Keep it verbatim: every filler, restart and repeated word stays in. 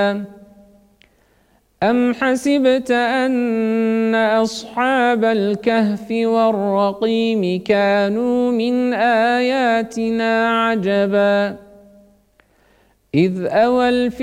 أم حسبت أن أصحاب الكهف والرقيم كانوا من آياتنا عجبا إذ أوى